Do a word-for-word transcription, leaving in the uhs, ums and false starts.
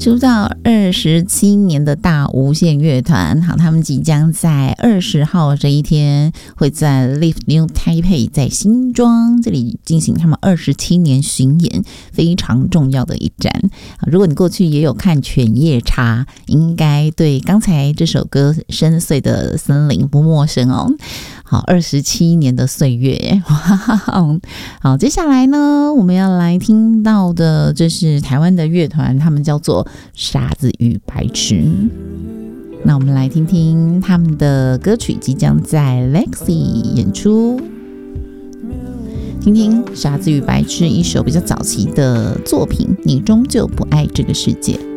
出道二十七年的大无限乐团，好，他们即将在二十号这一天会在 Live New Taipei 在新庄这里进行他们二十七年巡演，非常重要的一站。如果你过去也有看犬夜叉，应该对刚才这首歌《深邃的森林》不陌生哦。好，二十七年的岁月，好，接下来呢，我们要来听到的，这是台湾的乐团，他们叫做傻子与白痴。那我们来听听他们的歌曲，即将在 Lexi 演出，听听傻子与白痴一首比较早期的作品《你终究不爱这个世界》。